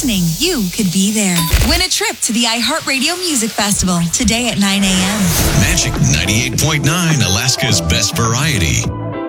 listening, you could be there. Win a trip to the iHeartRadio Music Festival today at 9 a.m. Magic 98.9, Alaska's best variety.